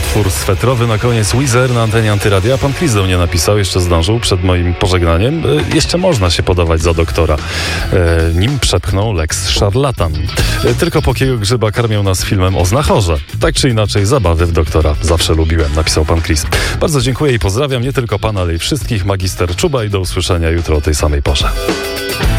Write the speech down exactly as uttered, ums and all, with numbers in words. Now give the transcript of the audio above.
utwór swetrowy na koniec Weezer na antenie Antyradia. Pan Chris do mnie napisał, jeszcze zdążył przed moim pożegnaniem. E, jeszcze można się podawać za doktora. E, nim przepchnął Lex szarlatan. E, tylko Pokiego Grzyba karmią nas filmem o znachorze. Tak czy inaczej, zabawy w doktora zawsze lubiłem, napisał pan Chris. Bardzo dziękuję i pozdrawiam nie tylko pana, ale i wszystkich. Magister Czuba i do usłyszenia jutro o tej samej porze.